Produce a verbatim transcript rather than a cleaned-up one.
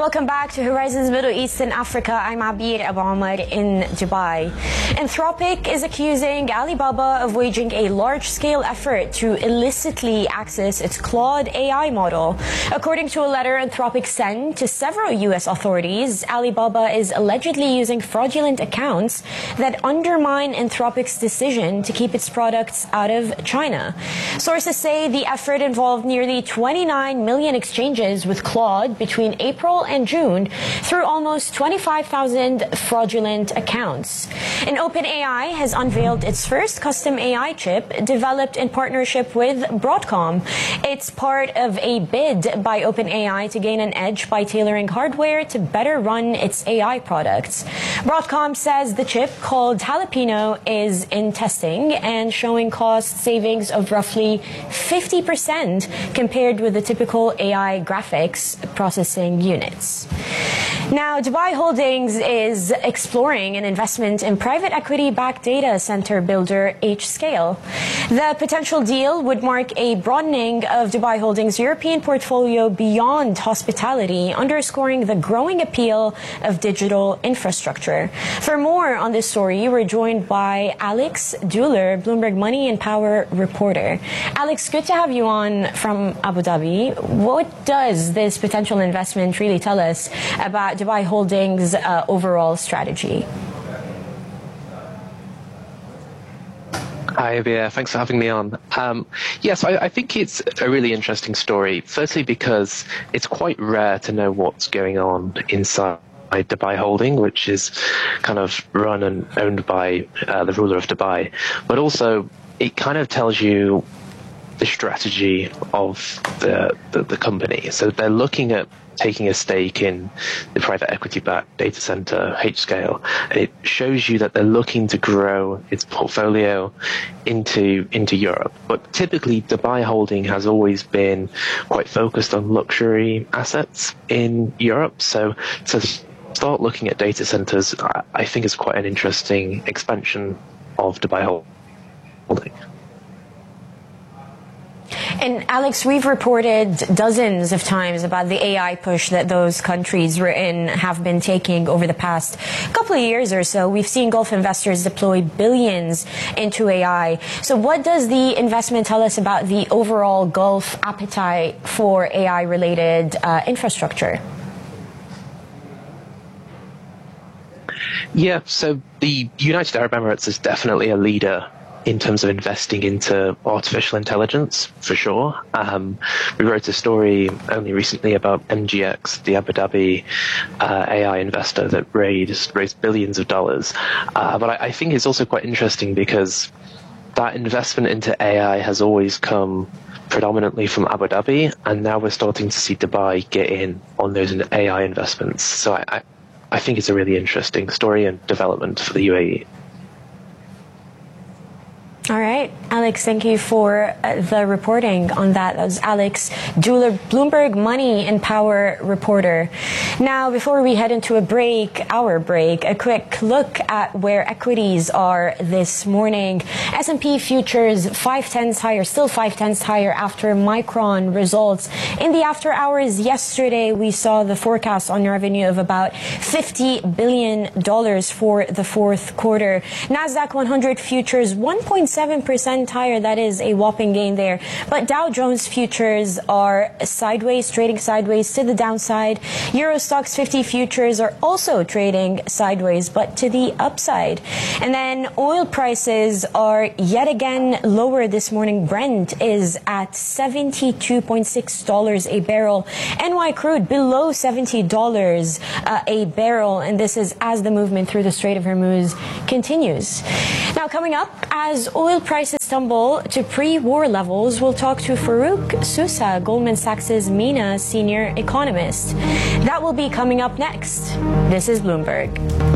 Welcome back to Horizons Middle East and Africa. I'm Abir Abu Omar in Dubai. Anthropic is accusing Alibaba of waging a large-scale effort to illicitly access its Claude A I model. According to a letter Anthropic sent to several U S authorities, Alibaba is allegedly using fraudulent accounts that undermine Anthropic's decision to keep its products out of China. Sources say the effort involved nearly twenty-nine million exchanges with Claude between April and June through almost twenty-five thousand fraudulent accounts. And OpenAI has unveiled its first custom A I chip developed in partnership with Broadcom. It's part of a bid by OpenAI to gain an edge by tailoring hardware to better run its A I products. Broadcom says the chip, called Jalapeno, is in testing and showing cost savings of roughly fifty percent compared with the typical A I graphics processing units. Now, Dubai Holdings is exploring an investment in private equity-backed data center builder H-Scale. The potential deal would mark a broadening of Dubai Holdings' European portfolio beyond hospitality, underscoring the growing appeal of digital infrastructure. For more on this story, we're joined by Alex Duller, Bloomberg Money and Power reporter. Alex, good to have you on from Abu Dhabi. What does this potential investment really tell us about Dubai Holdings' uh, overall strategy? Hi, Abir. Thanks for having me on. Um, yes, I, I think it's a really interesting story. Firstly, because it's quite rare to know what's going on inside Dubai Holding, which is kind of run and owned by uh, the ruler of Dubai. But also, it kind of tells you the strategy of the, the, the company. So they're looking at taking a stake in the private equity-backed data center H-Scale, and it shows you that they're looking to grow its portfolio into into Europe. But typically, Dubai Holding has always been quite focused on luxury assets in Europe. So to start looking at data centers, I think is quite an interesting expansion of Dubai Holding. And Alex, we've reported dozens of times about the A I push that those countries we're in have been taking over the past couple of years or so. We've seen Gulf investors deploy billions into A I. So what does the investment tell us about the overall Gulf appetite for A I-related uh, infrastructure? Yeah, so the United Arab Emirates is definitely a leader in terms of investing into artificial intelligence, for sure. Um, we wrote a story only recently about M G X, the Abu Dhabi uh, A I investor that raised, raised billions of dollars. Uh, but I, I think it's also quite interesting because that investment into A I has always come predominantly from Abu Dhabi, and now we're starting to see Dubai get in on those A I investments. So I, I, I think it's a really interesting story and development for the U A E. All right, Alex, thank you for uh, the reporting on that. That was Alex Duller, Bloomberg Money and Power reporter. Now, before we head into a break, our break, a quick look at where equities are this morning. S and P futures five tenths higher, still five tenths higher after Micron results. In the after hours yesterday, we saw the forecast on revenue of about fifty billion dollars for the fourth quarter. NASDAQ one hundred futures one point seven percent higher. That is a whopping gain there. But Dow Jones futures are sideways, trading sideways to the downside. Euro Stoxx fifty futures are also trading sideways, but to the upside. And then oil prices are yet again lower this morning. Brent is at seventy-two point six dollars a barrel. N Y crude below seventy dollars uh, a barrel. And this is as the movement through the Strait of Hormuz continues. Now, coming up, as oil prices tumble to pre-war levels, we'll talk to Farouk Sousa, Goldman Sachs' MENA senior economist. That will be coming up next. This is Bloomberg.